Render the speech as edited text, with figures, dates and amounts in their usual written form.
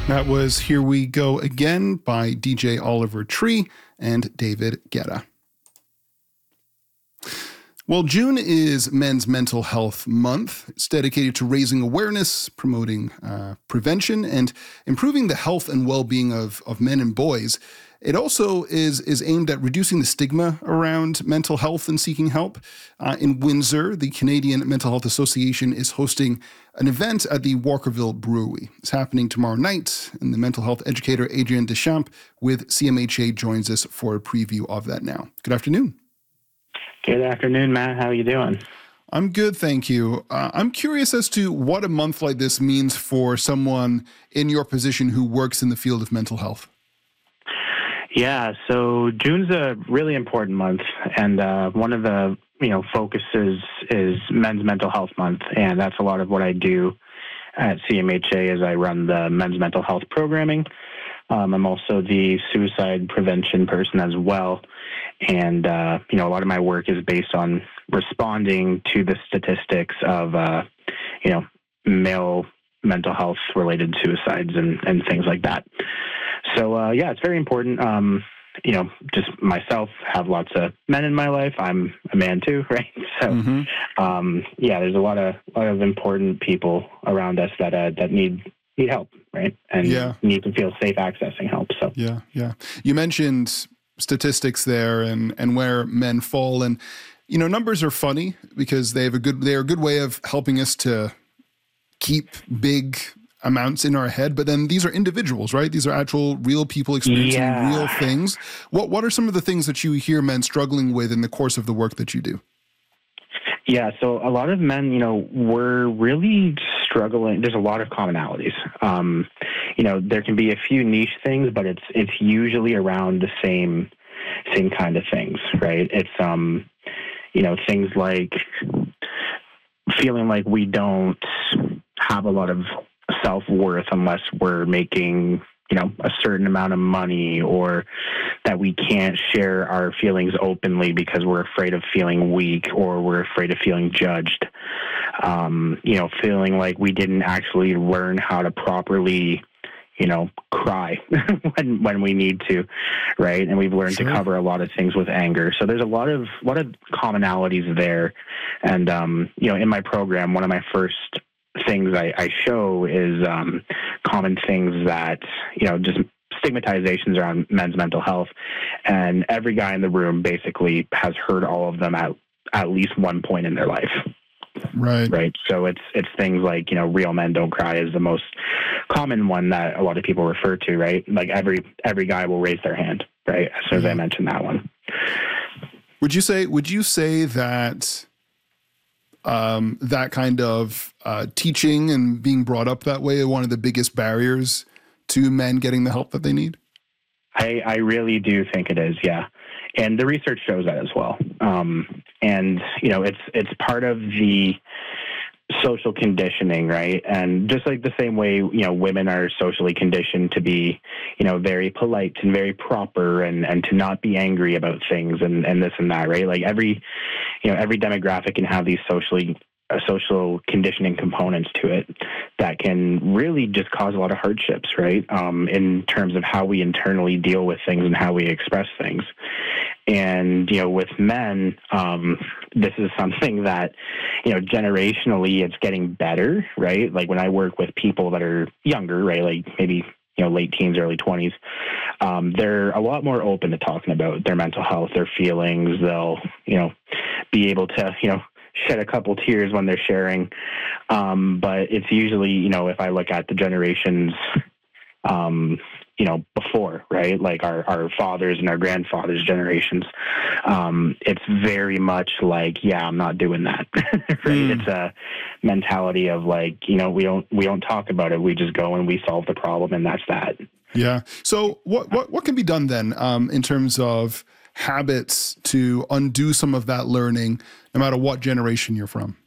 That was Here We Go Again by DJ Oliver Tree and David Guetta. Well, June is Men's Mental Health Month. It's dedicated to raising awareness, promoting prevention, and improving the health and well-being of men and boys. It also is aimed at reducing the stigma around mental health and seeking help. In Windsor, the Canadian Mental Health Association is hosting an event at the Walkerville Brewery. It's happening tomorrow night, and the mental health educator Adrienne Deschamps with CMHA joins us for a preview of that now. Good afternoon. Good afternoon, Matt. How are you doing? I'm good, thank you. I'm curious as to what a month like this means for someone in your position who works in the field of mental health. Yeah, so June's a really important month, and one of the focuses is Men's Mental Health Month, and that's a lot of what I do at CMHA as I run the Men's Mental Health programming. I'm also the suicide prevention person as well. And, a lot of my work is based on responding to the statistics of, male mental health related suicides and things like that. So, it's very important. Just myself, have lots of men in my life. I'm a man too, right? So, there's a lot of important people around us that need help, right? And need to feel safe accessing help. So, yeah. You mentioned statistics there and where men fall, and numbers are funny because they're a good way of helping us to keep big amounts in our head, but then these are individuals, right? These are actual real people experiencing real things. What are some of the things that you hear men struggling with in the course of the work that you do? Yeah, so a lot of men, we're really struggling. There's a lot of commonalities. There can be a few niche things, but it's usually around the same kind of things, right? It's things like feeling like we don't have a lot of self-worth unless we're making a certain amount of money, or that we can't share our feelings openly because we're afraid of feeling weak, or we're afraid of feeling judged. Feeling like we didn't actually learn how to properly, cry when we need to, right? And we've learned to cover a lot of things with anger. So there's a lot of commonalities there. And, in my program, one of my first things I show is common things that, just stigmatizations around men's mental health. And every guy in the room basically has heard all of them at least one point in their life. Right. So it's things like, real men don't cry is the most common one that a lot of people refer to, right? Like every guy will raise their hand, right? As soon as I mention that one. Would you say that that kind of teaching and being brought up that way are one of the biggest barriers to men getting the help that they need? I really do think it is, yeah. And the research shows that as well. It's part of the social conditioning, right? And just like the same way, women are socially conditioned to be, very polite and very proper and to not be angry about things and this and that, right? Like every demographic can have these social conditioning components to it that can really just cause a lot of hardships, right? In terms of how we internally deal with things and how we express things. And, with men, this is something that, generationally it's getting better, right? Like when I work with people that are younger, right? Like maybe, late teens, early 20s, they're a lot more open to talking about their mental health, their feelings. They'll, be able to, shed a couple tears when they're sharing. But it's usually, if I look at the generations, before, right? Like our fathers and our grandfathers' generations, it's very much like, I'm not doing that, right? It's a mentality of like, we don't talk about it. We just go and we solve the problem, and that's that. Yeah. So what can be done then, in terms of habits to undo some of that learning, no matter what generation you're from?